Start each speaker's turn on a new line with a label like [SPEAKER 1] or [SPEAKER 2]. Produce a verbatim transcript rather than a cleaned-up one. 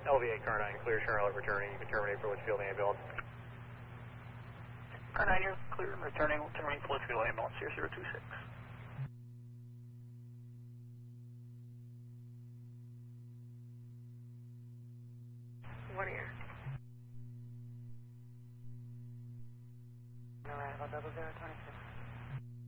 [SPEAKER 1] L V eight, car nine, clear Charlotte, returning. You can terminate for Litchfield ambulance.
[SPEAKER 2] car nine, you're clear and returning, terminating for Litchfield ambulance, zero zero two six.
[SPEAKER 3] One here.
[SPEAKER 4] Alright, about double zero twenty-six.